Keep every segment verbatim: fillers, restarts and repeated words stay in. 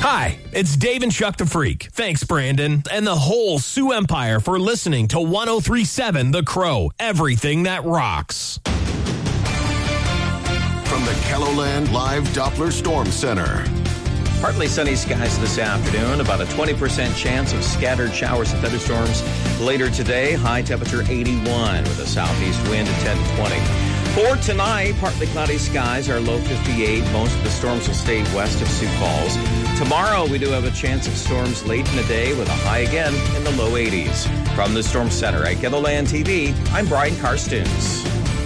Hi, it's Dave and Chuck the Freak. Thanks, Brandon, and the whole Sioux Empire for listening to one oh three point seven The Crow, everything that rocks. From the KELOLAND Live Doppler Storm Center. Partly sunny skies this afternoon, about a twenty percent chance of scattered showers and thunderstorms later today. High temperature eighty-one with a southeast wind at ten to twenty. For tonight, partly cloudy skies, our low fifty-eight. Most of the storms will stay west of Sioux Falls. Tomorrow, we do have a chance of storms late in the day with a high again in the low eighties. From the Storm Center at KELOLAND T V, I'm Brian Karstens.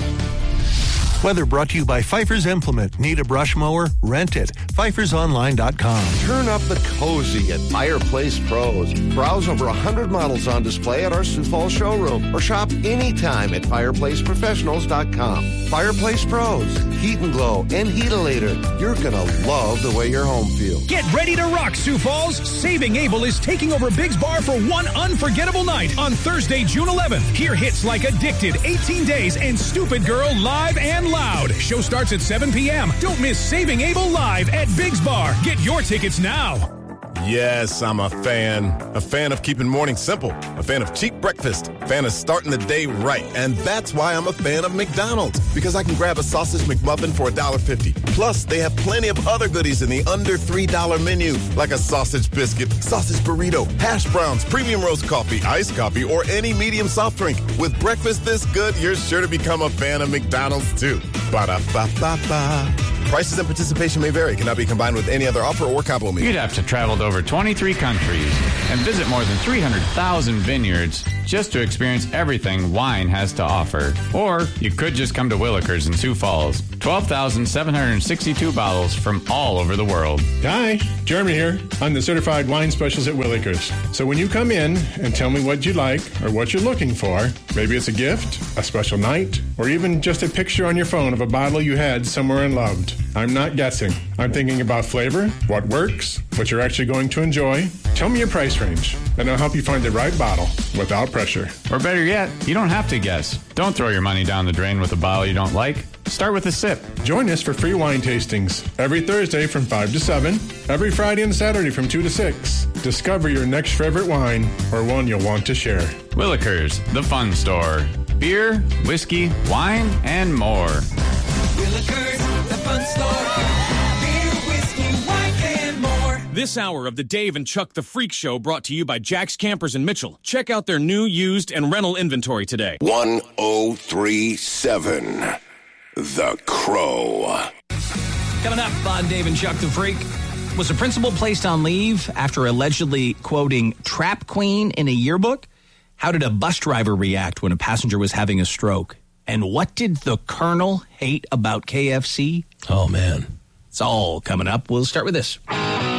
Weather brought to you by Pfeiffer's Implement. Need a brush mower? Rent it. Pfeifers Online dot com. Turn up the cozy at Fireplace Pros. Browse over one hundred models on display at our Sioux Falls showroom or shop anytime at Fireplace Professionals dot com. Fireplace Pros. Heat and Glow and Heatilator. You're going to love the way your home feels. Get ready to rock, Sioux Falls. Saving Abel is taking over Biggs Bar for one unforgettable night on Thursday, June eleventh. Hear hits like Addicted, eighteen days, and Stupid Girl live and loud. Show starts at seven p.m. Don't miss Saving Abel live at Biggs Bar. Get your tickets now. Yes, I'm a fan. A fan of keeping mornings simple. A fan of cheap breakfast. A fan of starting the day right. And that's why I'm a fan of McDonald's. Because I can grab a sausage McMuffin for one dollar fifty. Plus, they have plenty of other goodies in the under three dollar menu. Like a sausage biscuit, sausage burrito, hash browns, premium roast coffee, iced coffee, or any medium soft drink. With breakfast this good, you're sure to become a fan of McDonald's too. Ba-da-ba-ba-ba. Prices and participation may vary. Cannot be combined with any other offer or combo meal. You'd have to travel to over twenty-three countries and visit more than three hundred thousand vineyards just to experience everything wine has to offer. Or you could just come to Willikers in Sioux Falls. twelve thousand seven hundred sixty-two bottles from all over the world. Hi, Jeremy here. I'm the certified wine specialist at Willikers. So when you come in and tell me what you like or what you're looking for, maybe it's a gift, a special night, or even just a picture on your phone of a bottle you had somewhere and loved. I'm not guessing. I'm thinking about flavor, what works, what you're actually going to enjoy. Tell me your price range, and I'll help you find the right bottle without pressure. Or better yet, you don't have to guess. Don't throw your money down the drain with a bottle you don't like. Start with a sip. Join us for free wine tastings every Thursday from five to seven, every Friday and Saturday from two to six. Discover your next favorite wine or one you'll want to share. Willikers, the fun store. Beer, whiskey, wine, and more. Willikers, the fun store. Beer, whiskey, wine, and more. This hour of the Dave and Chuck the Freak Show brought to you by Jack's Campers in Mitchell. Check out their new, used, and rental inventory today. one oh three point seven The Crow. Coming up on Dave and Chuck the Freak. Was a principal placed on leave after allegedly quoting Trap Queen in a yearbook? How did a bus driver react when a passenger was having a stroke? And what did the Colonel hate about K F C? Oh, man. It's all coming up. We'll start with this. The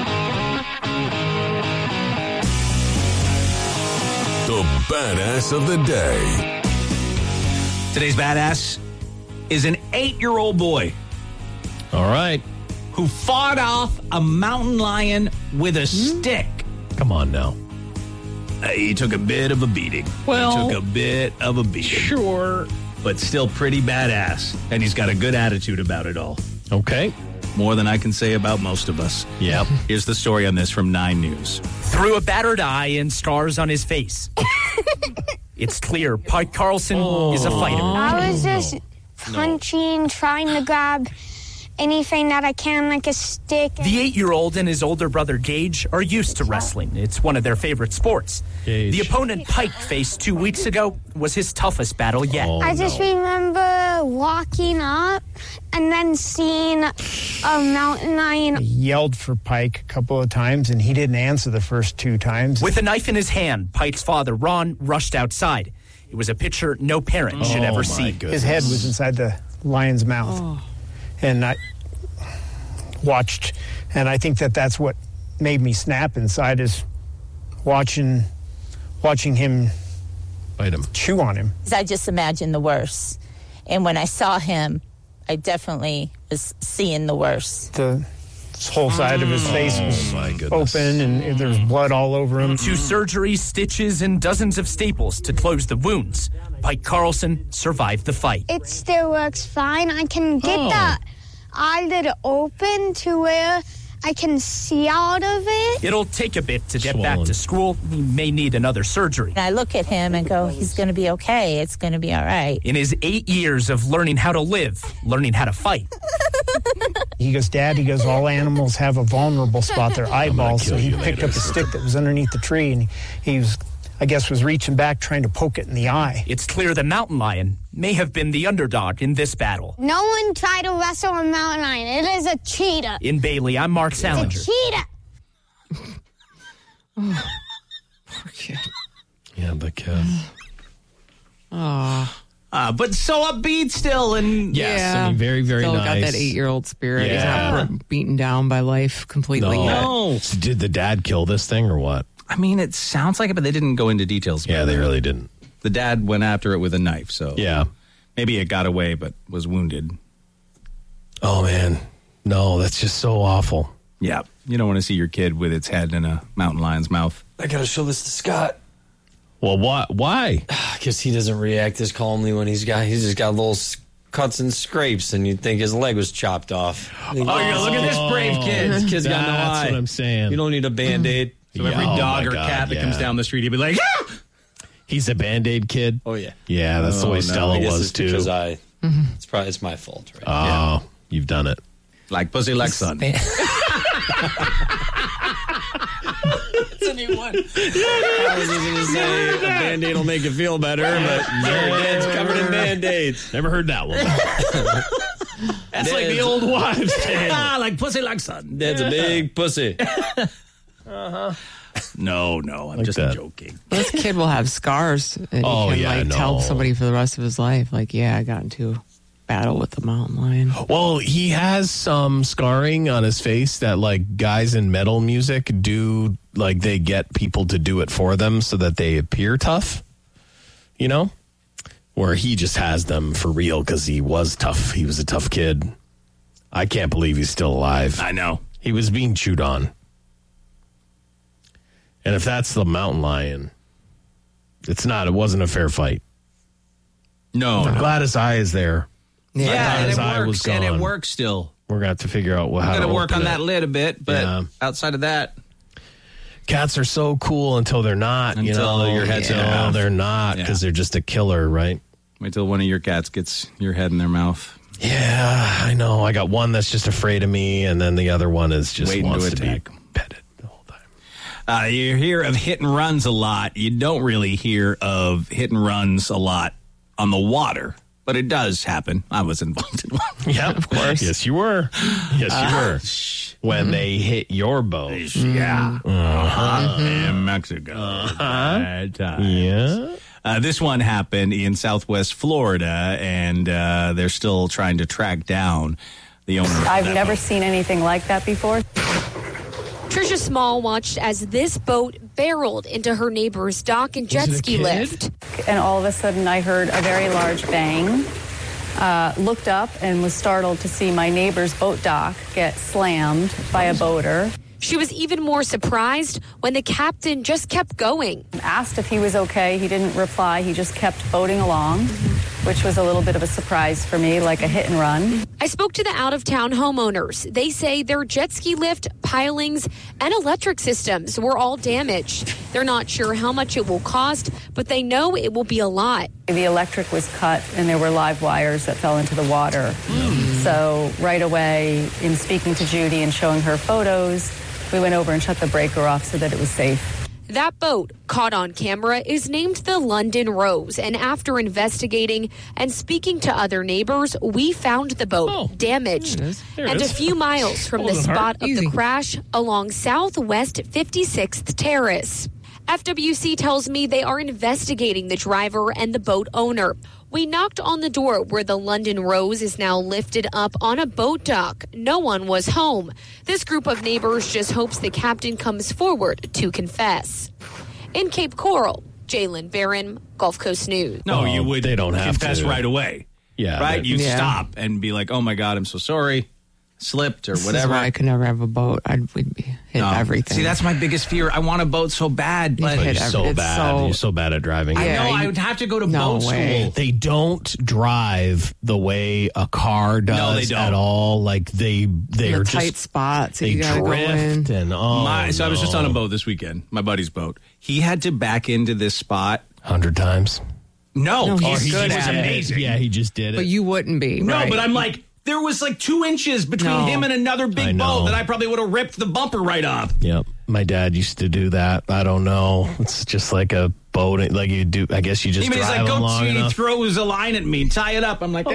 badass of the day. Today's badass is an eight-year-old boy. All right. Who fought off a mountain lion with a mm-hmm. stick. Come on now. Uh, he took a bit of a beating. Well, he took a bit of a beating. Sure. But still pretty badass. And he's got a good attitude about it all. Okay. More than I can say about most of us. Yep. Here's the story on this from Nine News. Through a battered eye and scars on his face. It's clear Pike Carlson oh. is a fighter. I was just punching, no. trying to grab anything that I can, like a stick. The eight-year-old and his older brother, Gage, are used to wrestling. It's one of their favorite sports. Gage. The opponent Pike faced two weeks ago was his toughest battle yet. Oh, I just no. remember walking up and then seeing a mountain lion. I yelled for Pike a couple of times, and he didn't answer the first two times. With a knife in his hand, Pike's father, Ron, rushed outside. It was a picture no parent should oh, ever see. Goodness. His head was inside the lion's mouth. Oh. And I watched, and I think that that's what made me snap inside, is watching watching him bite him, chew on him. I just imagined the worst. And when I saw him, I definitely was seeing the worst. The whole side of his face was oh, open, and there was blood all over him. Two surgeries, stitches, and dozens of staples to close the wounds. Pike Carlson survived the fight. It still works fine. I can get oh. that eyelid open to where I can see out of it. It'll take a bit to get back to school. He may need another surgery. And I look at him and go, he's going to be okay. It's going to be all right. In his eight years of learning how to live, learning how to fight. He goes, Dad, he goes, all animals have a vulnerable spot, their eyeballs. So he picked up a stick that was underneath the tree, and he was, I guess, was reaching back trying to poke it in the eye. It's clear the mountain lion may have been the underdog in this battle. No one tried to wrestle a mountain lion. It is a cheetah. In Bailey, I'm Mark Salinger. It's a cheetah. Oh, poor kid. Yeah, the kid. Oh. Uh, but so upbeat still, and yes, yeah. I mean, very, very still nice. got that eight-year-old spirit. Yeah. He's not bro- beaten down by life completely No. yet. No. So did the dad kill this thing or what? I mean, it sounds like it, but they didn't go into details. Yeah, about they it. really didn't. The dad went after it with a knife, so yeah, maybe it got away, but was wounded. Oh man, no, that's just so awful. Yeah, you don't want to see your kid with its head in a mountain lion's mouth. I gotta show this to Scott. Well, why? Why? Because he doesn't react as calmly when he's got he's just got little s- cuts and scrapes, and you'd think his leg was chopped off. Oh, yeah, look at this brave kid. This kid's got no eye. That's what I'm saying. You don't need a Band-Aid. So every Yeah, oh dog my or God, cat that yeah. comes down the street, he'd be like, ah! He's a Band-Aid kid. Oh yeah, Yeah, that's the Oh, way no. Stella I guess was it's too. because I. It's probably it's my fault. Right? Oh, you've done it. Like pussy, like son. It's a new one. I was just going to say a Band-Aid will make you feel better, but your dad's covered in Band-Aids. Never heard that one. That's like the old wives' tale. Ah, like pussy, like son. Dad's a big pussy. Uh-huh. No, no, I'm Like just that. joking. This kid will have scars, and Oh, he can yeah, I like tell know. somebody for the rest of his life, like, yeah, I got into a battle with the mountain lion. Well, he has some scarring on his face that, like, guys in metal music do, like, they get people to do it for them so that they appear tough, you know? Where he just has them for real because he was tough. He was a tough kid. I can't believe he's still alive. I know. He was being chewed on. And if that's the mountain lion, it's not. It wasn't a fair fight. No, I'm no. glad his eye is there. Yeah, I thought and his it eye was works, and it gone. works still. We're going to have to figure out how I'm to going to work open on it. that lid a bit, but Yeah. outside of that, Cats are so cool until they're not. you Until know, your head's in their until mouth. they're not because Yeah. they're just a killer, right? wait till one of your cats gets your head in their mouth. Yeah, I know. I got one that's just afraid of me, and then the other one is just Waiting to wants to, be attack. petted. Uh, you hear of hit and runs a lot. You don't really hear of hit and runs a lot on the water, but it does happen. I was involved in one. Yeah, of course. Yes, you were. Yes, you were. When they hit your boat. Yeah. Uh-huh. In Mexico. Uh-huh. Yeah. Uh, this one happened in Southwest Florida, and uh, they're still trying to track down the owner of I've that never boat. seen anything like that before. Trisha Small watched as this boat barreled into her neighbor's dock and jet ski lift. And all of a sudden, I heard a very large bang. Uh, looked up and was startled to see my neighbor's boat dock get slammed by a boater. She was even more surprised when the captain just kept going. Asked if he was okay. He didn't reply. He just kept boating along, which was a little bit of a surprise for me, like a hit and run. I spoke to the out-of-town homeowners. They say their jet ski lift, pilings, and electric systems were all damaged. They're not sure how much it will cost, but they know it will be a lot. The electric was cut and there were live wires that fell into the water. So right away, in speaking to Judy and showing her photos, we went over and shut the breaker off so that it was safe. That boat, caught on camera, is named the London Rose. And after investigating and speaking to other neighbors, we found the boat damaged There it and a is. few miles from the Wasn't hard. spot of Easy. the crash along Southwest fifty-sixth Terrace. F W C tells me they are investigating the driver and the boat owner. We knocked on the door where the London Rose is now lifted up on a boat dock. No one was home. This group of neighbors just hopes the captain comes forward to confess. In Cape Coral, Jalen Barron, Gulf Coast News. No, you would. They don't have confess to. right away. Yeah, right. but- You Yeah. stop and be like, "Oh my God, I'm so sorry, slipped or This is whatever." why I could never have a boat. I'd we'd be hit everything. See, that's my biggest fear. I want a boat so bad, but You're so bad. so- You're so bad at driving. I Yeah, know you- I would have to go to No boat way. school. They don't drive the way a car does No, they don't. at all. Like they, they In are the tight just spots. they You gotta go drift in. and oh, My, so I was just no. on a boat this weekend, my buddy's boat. He had to back into this spot. hundred times. No, No, he he's he good was at it. amazing. Yeah, he just did it. But you wouldn't be. No, right? but I'm like, there was like two inches between No. him and another I big know. boat that I probably would have ripped the bumper right off. Yep. My dad used to do that. I don't know. It's just like a boat. Like you do. I guess you just Even he's drive like, them go long he enough. throws a line at me, tie it up. I'm like,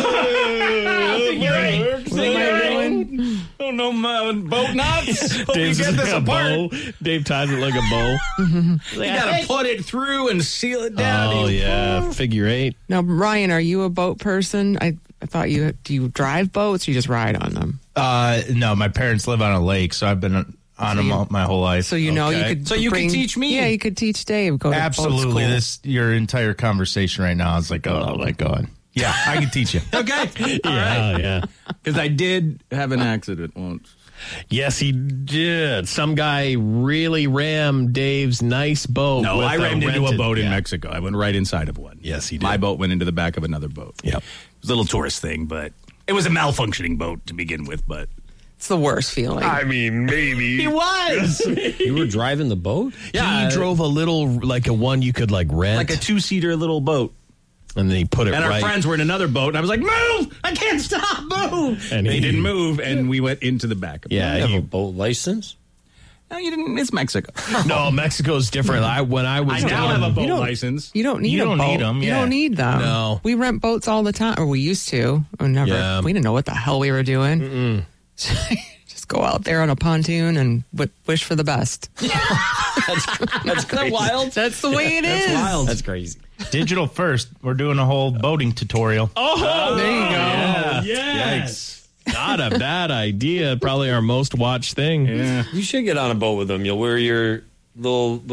oh, figure eight. What am I doing? Oh no, my boat knots. Hope we Dave's get like this a apart. bow. Dave ties it like a bow. You gotta put it through and seal it down. Oh You- yeah, figure eight. Now, Ryan, are you a boat person? I, I thought you do you drive boats or you just ride on them? Uh, no, my parents live on a lake, so I've been on So them you- all, my whole life. So you know you Okay. could. So you could bring- teach me. Yeah, you could teach Dave. Go to boat Absolutely. school. This your entire conversation right now. I was like, oh my god. Yeah, I can teach you. Okay. Yeah, yeah. Because I did have an accident once. Yes, he did. Some guy really rammed Dave's nice boat. No, with I rammed into a rented- boat in yeah. Mexico. I went right inside of one. Yes, he did. My boat went into the back of another boat. Yep. It was a little tourist thing, but it was a malfunctioning boat to begin with, but It's the worst feeling. I mean, maybe he was. You were driving the boat? Yeah, he drove a little, like a one you could like rent, like a two-seater little boat. and then he put it And our right. friends were in another boat, and I was like, move! I can't stop, move! And And he- they didn't move, and we went into the back of it. Yeah, You have he- a boat license? No, you didn't. It's Mexico. no, Mexico's different. I when I was I now down, have a boat You don't- license. You don't need You a don't boat. need 'em, You yeah. don't need them. No. We rent boats all the time, or we used to. Or never. Yeah. We didn't know what the hell we were doing. Just go out there on a pontoon and w- wish for the best. That's, that's crazy. wild? That's the way it is. That's wild. That's crazy. Digital first. We're doing a whole boating tutorial. Oh, There you go. Yeah. Yes. Not a bad idea. Probably our most watched thing. Yeah. You should get on a boat with them. You'll wear your little